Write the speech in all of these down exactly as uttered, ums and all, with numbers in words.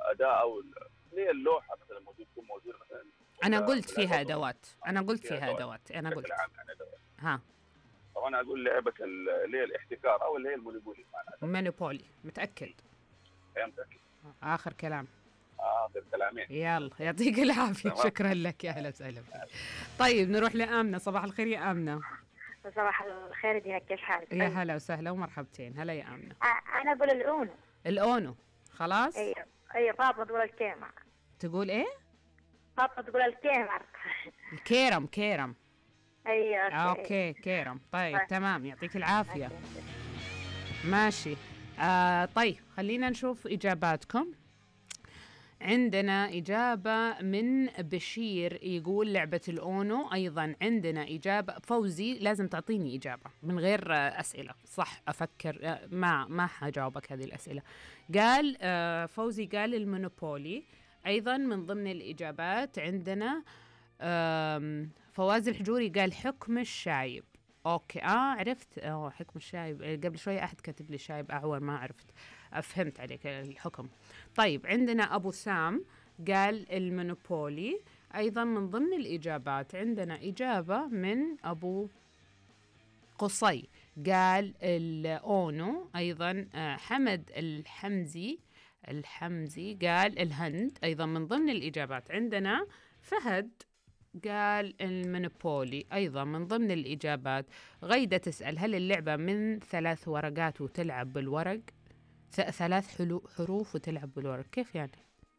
اداه او اللي هي اللوحه مثلا موجود تكون موجوده مثلا. انا قلت فيها ادوات انا قلت فيها ادوات انا بشكل قلت عام يعني ادوات. ها طبعا انا اقول لعبه اللي هي الاحتكار او اللي هي المونوبولي معناتها. مونوبولي. متاكد؟ فهمتك. اخر كلام. اخر كلامين. يلا يعطيك العافيه. تمام. شكرا لك، يا اهلا وسهلا فيك. طيب نروح لآمنة. صباح الخير يا آمنة. صباح الخير دينا، كيف حالك؟ يا هلا وسهلا ومرحبتين. هلا يا آمنة. آه انا اقول الاونو. الأونو خلاص. ايوه ايوه. فاطمه تقول الكيمر. تقول ايه؟ فاطمه تقول الكيمر. الكيرم. كيرم. ايوه اوكي, أوكي. كيرم. طيب طيب. تمام، يعطيك العافية. ماشي. آه طيب خلينا نشوف إجاباتكم. عندنا إجابة من بشير يقول لعبة الأونو. أيضا عندنا إجابة فوزي. لازم تعطيني إجابة من غير أسئلة، صح؟ أفكر ما ما حجاوبك هذه الأسئلة. قال فوزي قال المونوبولي. أيضا من ضمن الإجابات عندنا فواز الحجوري قال حكم الشايب. أوكي آه عرفت. أوه حكم الشايب. قبل شوية أحد كاتب لي شايب أعور، ما عرفت. فهمت عليك الحكم. طيب عندنا أبو سام قال المونوبولي. أيضا من ضمن الإجابات عندنا إجابة من أبو قصي قال الأونو. أيضا حمد الحمزي الحمزي قال الهند. أيضا من ضمن الإجابات عندنا فهد قال المونوبولي. أيضا من ضمن الإجابات غيدة تسأل هل اللعبة من ثلاث ورقات وتلعب بالورق؟ ثلاث حروف وتلعب بالورق، كيف يعني؟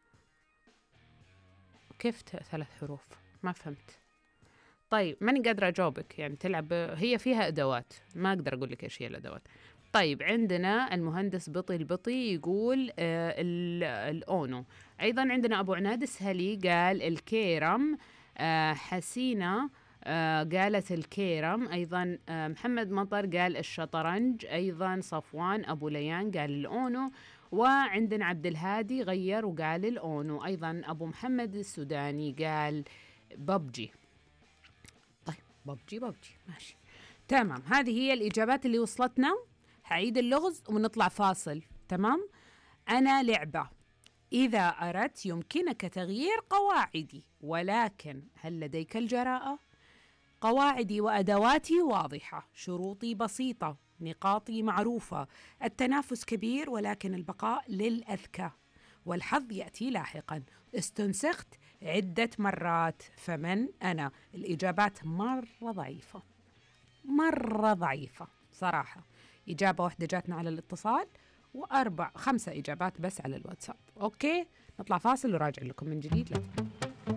كيف ثلاث حروف؟ ما فهمت. طيب ماني قادرة أجاوبك. يعني تلعب، هي فيها أدوات، ما أقدر أقول لك إيش هي الأدوات. طيب عندنا المهندس بطي البطي يقول آه الأونو. أيضا عندنا أبو عناد السهلي قال الكيرم. آه حسينة آه قالت الكيرم. أيضا آه محمد مطر قال الشطرنج. أيضا صفوان أبو ليان قال الأونو. وعندنا عبد الهادي غير وقال الأونو. أيضا أبو محمد السوداني قال ببجي. طيب ببجي ببجي ماشي تمام. هذه هي الإجابات اللي وصلتنا. حعيد اللغز ونطلع فاصل. تمام. أنا لعبة إذا أردت يمكنك تغيير قواعدي، ولكن هل لديك الجراءة؟ قواعدي وأدواتي واضحة، شروطي بسيطة، نقاطي معروفة، التنافس كبير ولكن البقاء للأذكى، والحظ يأتي لاحقا. استنسخت عدة مرات، فمن أنا؟ الإجابات مرة ضعيفة مرة ضعيفة صراحة. إجابة واحدة جاتنا على الاتصال، وأربع خمسة إجابات بس على الواتساب. أوكي نطلع فاصل وراجع لكم من جديد. لا